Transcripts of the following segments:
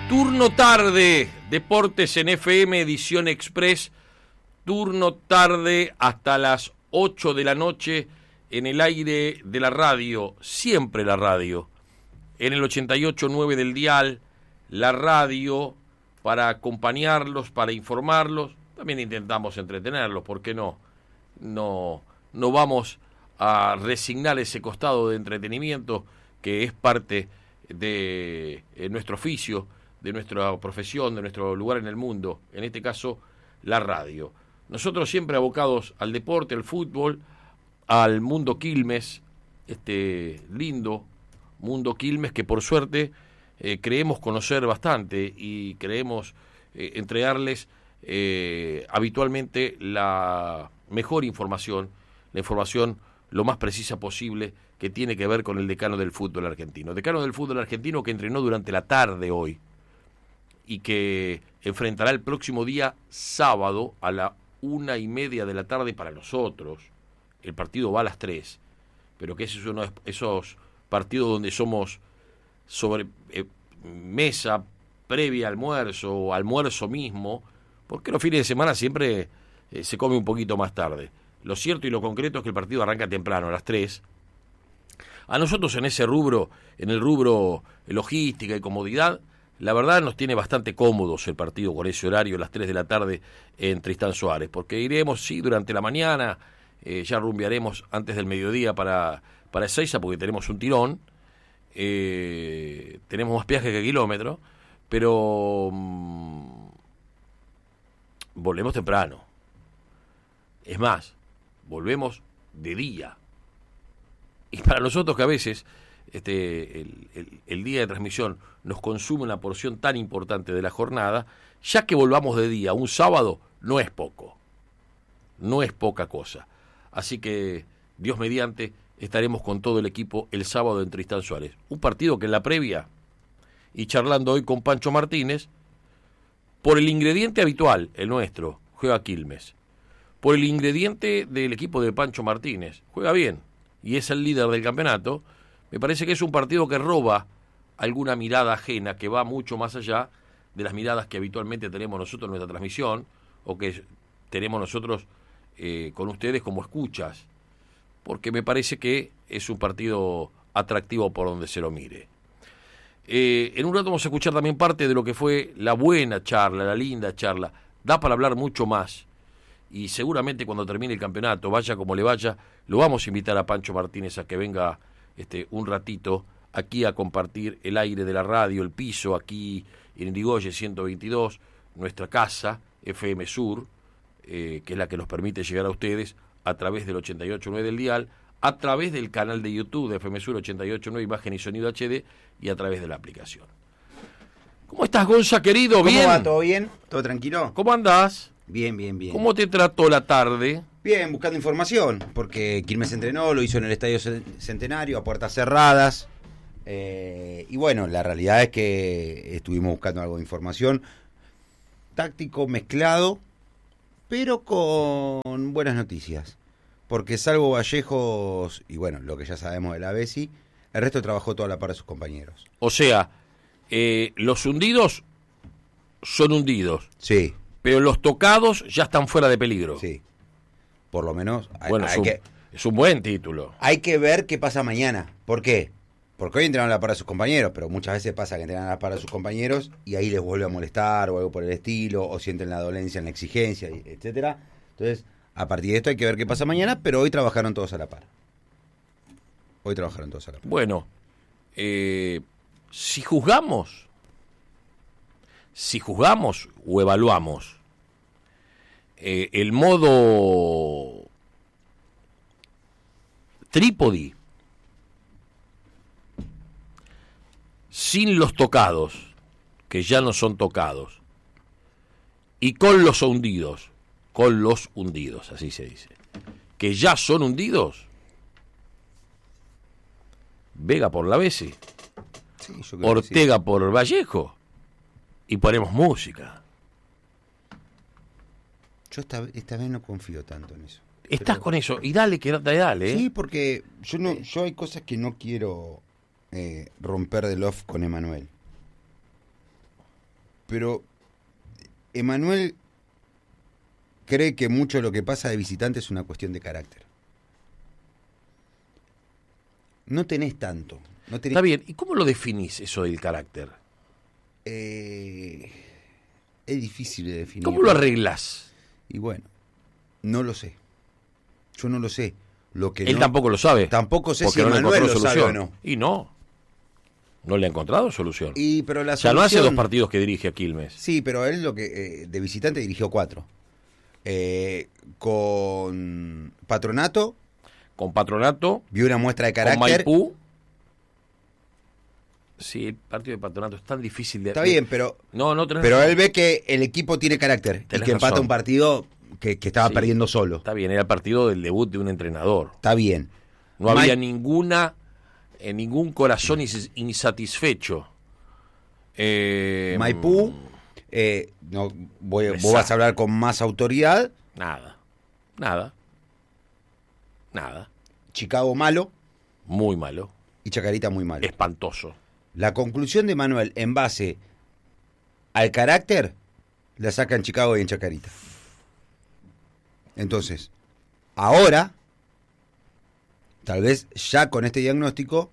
Turno tarde, Deportes en FM, edición express. Turno tarde hasta las 8 de la noche en el aire de la radio, siempre la radio. En el 88.9 del dial, la radio para acompañarlos, para informarlos. También intentamos entretenerlos, ¿por qué no? No vamos a resignar ese costado de entretenimiento que es parte de nuestro oficio, de nuestra profesión, de nuestro lugar en el mundo, en este caso la radio. Nosotros siempre abocados al deporte, al fútbol, al mundo Quilmes, este lindo mundo Quilmes que por suerte creemos conocer bastante y creemos entregarles habitualmente la mejor información, la información lo más precisa posible que tiene que ver con el decano del fútbol argentino. Decano del fútbol argentino que entrenó durante la tarde hoy y que enfrentará el próximo día sábado a la 1:30 de la tarde para nosotros. El partido va a las 3, pero que ese es uno de esos partidos donde somos sobre mesa previa almuerzo o almuerzo mismo, porque los fines de semana siempre se come un poquito más tarde. Lo cierto y lo concreto es que el partido arranca temprano, a las 3. A nosotros en ese rubro, en el rubro logística y comodidad, la verdad nos tiene bastante cómodos el partido con ese horario a las 3 de la tarde en Tristán Suárez, porque iremos, sí, durante la mañana, ya rumbearemos antes del mediodía para Ezeiza, porque tenemos un tirón, tenemos más viajes que kilómetros, pero volvemos temprano. Es más, volvemos de día. Y para nosotros que a veces el día de transmisión nos consume una porción tan importante de la jornada, ya que volvamos de día un sábado, no es poco, no es poca cosa. Así que, Dios mediante, estaremos con todo el equipo el sábado en Tristán Suárez. Un partido que en la previa, y charlando hoy con Pancho Martínez, por el ingrediente habitual, el nuestro, juega Quilmes. Por el ingrediente del equipo de Pancho Martínez, juega bien, y es el líder del campeonato. Me parece que es un partido que roba alguna mirada ajena, que va mucho más allá de las miradas que habitualmente tenemos nosotros en nuestra transmisión, o que tenemos nosotros con ustedes como escuchas, porque me parece que es un partido atractivo por donde se lo mire. En un rato vamos a escuchar también parte de lo que fue la buena charla, la linda charla. Da para hablar mucho más, y seguramente cuando termine el campeonato, vaya como le vaya, lo vamos a invitar a Pancho Martínez a que venga un ratito aquí a compartir el aire de la radio, el piso, aquí en Irigoyen 122, nuestra casa, FM Sur, que es la que nos permite llegar a ustedes a través del 88.9 del dial, a través del canal de YouTube de FM Sur 88.9, imagen y sonido HD, y a través de la aplicación. ¿Cómo estás, Gonza, querido? ¿Bien? ¿Cómo va? ¿Todo bien? ¿Todo tranquilo? ¿Cómo andás? Bien, bien, bien. ¿Cómo te trató la tarde? Bien, buscando información, porque Quilmes entrenó, lo hizo en el Estadio Centenario, a puertas cerradas, y bueno, la realidad es que estuvimos buscando algo de información, táctico mezclado, pero con buenas noticias, porque salvo Vallejos, y bueno, lo que ya sabemos de la Bessi, el resto trabajó toda la par de sus compañeros. O sea, los hundidos son hundidos. Sí. Pero los tocados ya están fuera de peligro. Sí. Por lo menos bueno, es un buen título. Hay que ver qué pasa mañana. ¿Por qué? Porque hoy entrenan a la par de sus compañeros, pero muchas veces pasa que entrenan a la par de sus compañeros y ahí les vuelve a molestar o algo por el estilo, o sienten la dolencia en la exigencia, etcétera. Entonces, a partir de esto hay que ver qué pasa mañana, pero hoy trabajaron todos a la par. Bueno, si juzgamos o evaluamos el modo trípode sin los tocados, que ya no son tocados, y con los hundidos, así se dice, que ya son hundidos, Vega por la Bessi, sí, yo creo Ortega que sí. por Vallejo, y ponemos música. Yo esta vez no confío tanto en eso. Estás con eso, y dale, dale. Sí, porque yo hay cosas que no quiero romper de love con Emanuel. Pero Emanuel cree que mucho de lo que pasa de visitante es una cuestión de carácter. No tenés tanto. No tenés... Está bien, ¿y cómo lo definís eso del carácter? Es difícil de definir. ¿Cómo lo arreglás? Y bueno, no lo sé. Yo no lo sé. Lo que Él no... tampoco lo sabe. Tampoco sé porque si no le Emanuel encontró lo sabe solución. o no. Y no le ha encontrado solución. Pero la ya no hace solución... 2 partidos que dirige a Quilmes. Sí, pero él lo que de visitante dirigió 4. Con Patronato Con Patronato, vio una muestra de con carácter. Maipú. Sí, el partido de Patronato es tan difícil de... Está bien, pero tenés pero razón. él ve que el equipo tiene carácter y Tenés que empata razón. un partido que estaba Sí, perdiendo solo. Está bien, era el partido del debut de un entrenador. Está bien. No había ningún corazón insatisfecho. Maipú, no, vos vas a hablar con más autoridad. Nada. Chicago malo Muy malo. y Chacarita muy malo. Espantoso. La conclusión de Manuel en base al carácter la saca en Chicago y en Chacarita. Entonces, ahora, tal vez ya con este diagnóstico,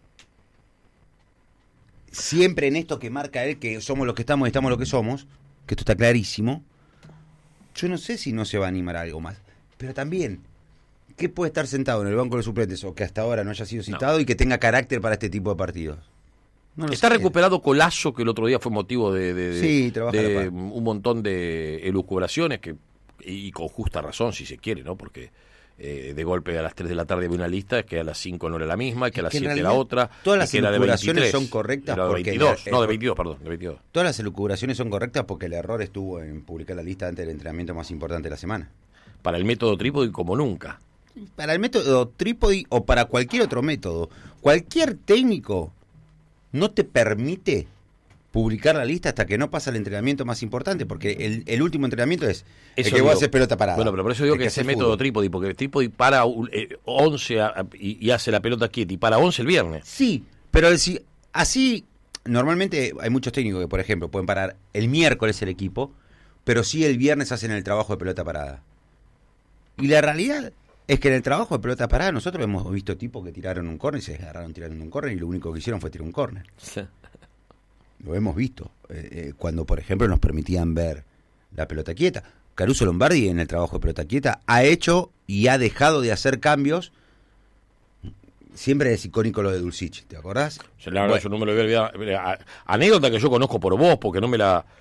siempre en esto que marca él, que somos los que estamos y estamos los que somos, que esto está clarísimo, yo no sé si no se va a animar a algo más. Pero también, ¿qué puede estar sentado en el banco de suplentes o que hasta ahora no haya sido citado y que tenga carácter para este tipo de partidos? No lo Está sé. recuperado Colazo, que el otro día fue motivo Sí, trabaja a la par. un montón de elucubraciones, y con justa razón, si se quiere, ¿no? Porque de golpe a las 3 de la tarde había una lista, que a las 5 no era la misma, que a las que en 7 era realidad otra, todas y las que era de elucubraciones 23, son correctas era de porque 22, de 22, perdón, de 22. Todas las elucubraciones son correctas porque el error estuvo en publicar la lista antes del entrenamiento más importante de la semana. Para el método trípode como nunca. Para el método trípode o para cualquier otro método, cualquier técnico no te permite publicar la lista hasta que no pasa el entrenamiento más importante, porque el último entrenamiento es el Eso que vos digo. haces pelota parada. Bueno, pero por eso digo el que ese hace método fútbol. trípode, porque el trípode para 11 y hace la pelota quieta, y para 11 el viernes. Sí, pero así normalmente hay muchos técnicos que, por ejemplo, pueden parar el miércoles el equipo, pero sí el viernes hacen el trabajo de pelota parada. Y la realidad es que en el trabajo de pelota parada nosotros hemos visto tipos que tiraron un córner y se agarraron tirando un córner y lo único que hicieron fue tirar un córner. Lo hemos visto. Cuando, por ejemplo, nos permitían ver la pelota quieta. Caruso Lombardi en el trabajo de pelota quieta ha hecho y ha dejado de hacer cambios. Siempre es icónico lo de Dulcich, ¿te acordás? La verdad, yo no me lo voy a olvidar. Anécdota que yo conozco por vos, porque no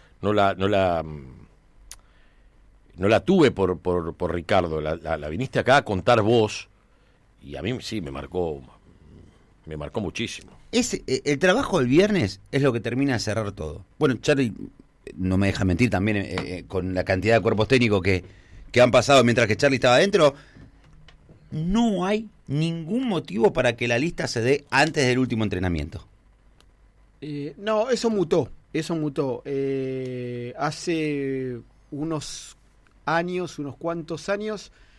la tuve por Ricardo. La viniste acá a contar vos, y a mí sí me marcó muchísimo. El trabajo del viernes es lo que termina de cerrar todo. Bueno, Charlie no me deja mentir también con la cantidad de cuerpos técnicos que han pasado mientras que Charlie estaba adentro. No hay ningún motivo para que la lista se dé antes del último entrenamiento. No, eso mutó. Hace unos cuantos años,